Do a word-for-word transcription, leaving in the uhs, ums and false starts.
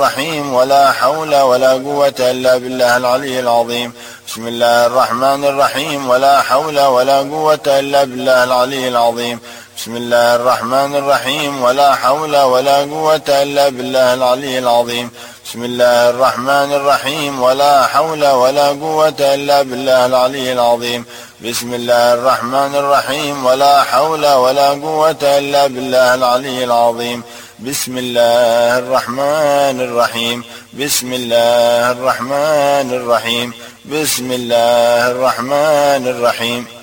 الرحيم ولا حول ولا قوة إلا بالله العلي العظيم. بسم الله الرحمن الرحيم ولا حول ولا قوة إلا بالله العلي العظيم. بسم الله الرحمن الرحيم ولا حول ولا قوة إلا بالله العلي العظيم. بسم الله الرحمن الرحيم ولا حول ولا قوة إلا بالله العلي العظيم. بسم الله الرحمن الرحيم ولا حول ولا قوة إلا بالله العلي العظيم. بسم الله الرحمن الرحيم. بسم الله الرحمن الرحيم. بسم الله الرحمن الرحيم.